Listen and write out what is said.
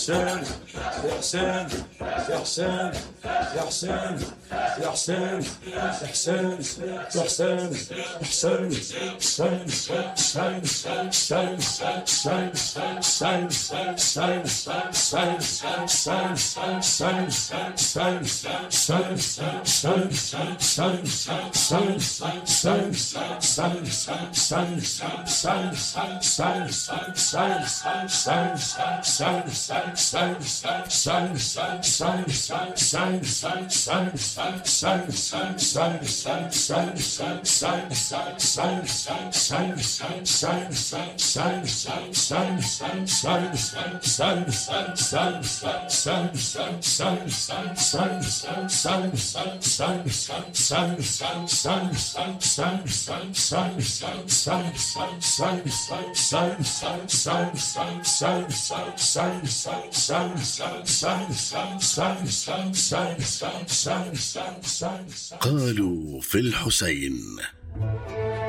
حسين يا حسين يا حسين يا حسين يا حسين يا حسين يا حسين حسين حسين حسين حسين حسين حسين حسين قالوا في الحسين